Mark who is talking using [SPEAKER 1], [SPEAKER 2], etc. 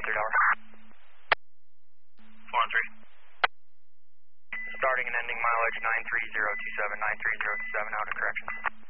[SPEAKER 1] 413 tower.
[SPEAKER 2] 413.
[SPEAKER 1] Starting and ending mileage 93027, 93027, out of correction.